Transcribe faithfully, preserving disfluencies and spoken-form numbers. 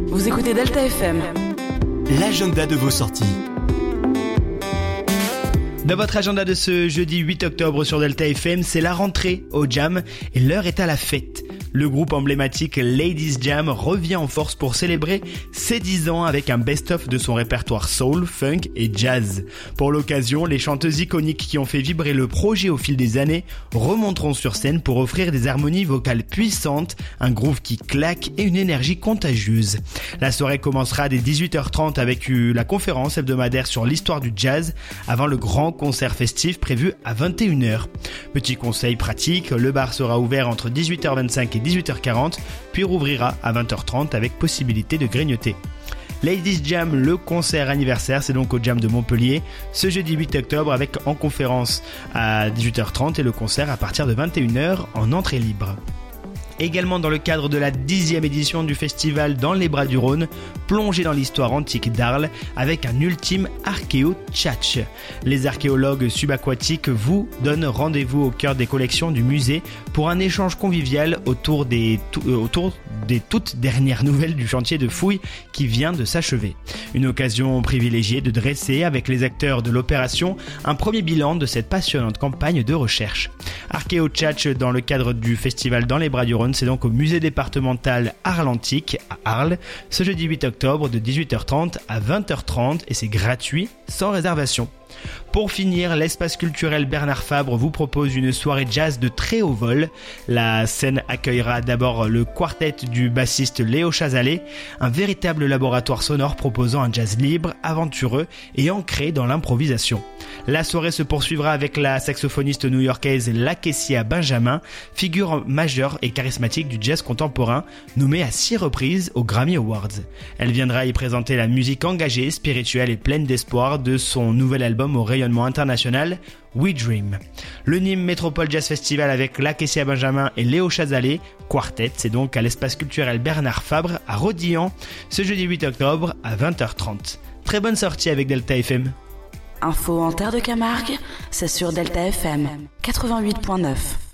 Vous écoutez Delta F M. L'agenda de vos sorties. Dans votre agenda de ce jeudi huit octobre sur Delta F M, c'est la rentrée au Jam et l'heure est à la fête. Le groupe emblématique Ladies Jam revient en force pour célébrer ses dix ans avec un best-of de son répertoire soul, funk et jazz. Pour l'occasion, les chanteuses iconiques qui ont fait vibrer le projet au fil des années remonteront sur scène pour offrir des harmonies vocales puissantes, un groove qui claque et une énergie contagieuse. La soirée commencera dès dix-huit heures trente avec la conférence hebdomadaire sur l'histoire du jazz avant le grand concert festif prévu à vingt et une heures. Petit conseil pratique, le bar sera ouvert entre dix-huit heures vingt-cinq et dix-huit heures quarante, puis rouvrira à vingt heures trente avec possibilité de grignoter. Ladies Jam, le concert anniversaire, c'est donc au Jam de Montpellier, ce jeudi huit octobre avec en conférence à dix-huit heures trente et le concert à partir de vingt et une heures en entrée libre. Également dans le cadre de la dixième édition du festival Dans les bras du Rhône, plongé dans l'histoire antique d'Arles avec un ultime archéo-tchatch. Les archéologues subaquatiques vous donnent rendez-vous au cœur des collections du musée pour un échange convivial autour des, euh, autour des toutes dernières nouvelles du chantier de fouilles qui vient de s'achever. Une occasion privilégiée de dresser avec les acteurs de l'opération un premier bilan de cette passionnante campagne de recherche. Archéo-tchatch dans le cadre du festival Dans les bras du Rhône, c'est donc au musée départemental Arles Antique à Arles, ce jeudi huit octobre de dix-huit heures trente à vingt heures trente et c'est gratuit, sans réservation. Pour finir, l'espace culturel Bernard Fabre vous propose une soirée jazz de très haut vol. La scène accueillera d'abord le quartet du bassiste Léo Chazalet, un véritable laboratoire sonore proposant un jazz libre, aventureux et ancré dans l'improvisation. La soirée se poursuivra avec la saxophoniste new-yorkaise Lakecia Benjamin, figure majeure et charismatique du jazz contemporain, nommée à six reprises aux Grammy Awards. Elle viendra y présenter la musique engagée, spirituelle et pleine d'espoir de son nouvel album au rayonnement international, We Dream. Le Nîmes Métropole Jazz Festival avec Lakecia Benjamin et Léo Chazalet, quartet, c'est donc à l'espace culturel Bernard Fabre à Rodilhan, ce jeudi huit octobre à vingt heures trente. Très bonne sortie avec Delta F M. Info en terre de Camargue, c'est sur Delta F M quatre-vingt-huit virgule neuf.